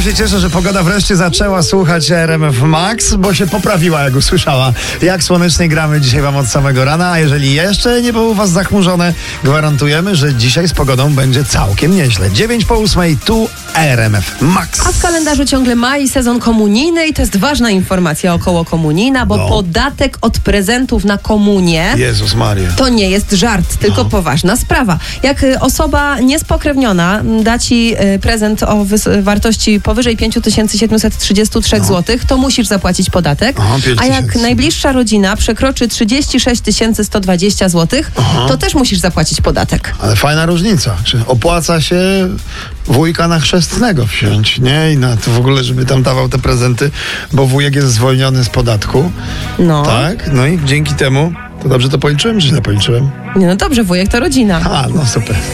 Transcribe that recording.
Bardzo się cieszę, że pogoda wreszcie zaczęła słuchać RMF Max, bo się poprawiła, jak usłyszała. Jak słonecznie gramy dzisiaj wam od samego rana, a jeżeli jeszcze nie było u was zachmurzone, gwarantujemy, że dzisiaj z pogodą będzie całkiem nieźle. 9:08, tu RMF Max. A w kalendarzu ciągle maj, sezon komunijny i to jest ważna informacja około komunijna, bo podatek od prezentów na komunię Jezus Maria. to nie jest żart, tylko poważna sprawa. Jak osoba niespokrewniona da ci prezent o wartości powyżej 5733 zł, to musisz zapłacić podatek. A jak najbliższa rodzina przekroczy 36 120 zł, to też musisz zapłacić podatek. Ale fajna różnica. Czy opłaca się wujka na chrzestnego wziąć, nie? I na to w ogóle, żeby tam dawał te prezenty, bo wujek jest zwolniony z podatku. No. Tak? No i dzięki temu, to dobrze to policzyłem, czy źle policzyłem? Nie, no dobrze, wujek to rodzina. A, no super.